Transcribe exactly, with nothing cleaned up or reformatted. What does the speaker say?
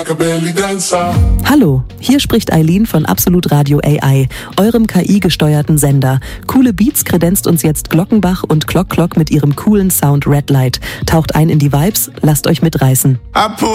Hallo, hier spricht Eileen von Absolut Radio A I, eurem K I-gesteuerten Sender. Coole Beats kredenzt uns jetzt Glockenbach und Clock Clock mit ihrem coolen Sound Red Light. Taucht ein in die Vibes, lasst euch mitreißen.